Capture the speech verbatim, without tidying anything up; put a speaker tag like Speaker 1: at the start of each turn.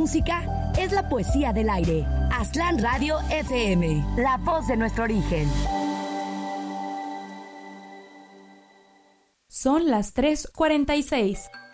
Speaker 1: música es la poesía del aire. Aztlán Radio F M, la voz de nuestro origen.
Speaker 2: Son las tres cuarenta y seis.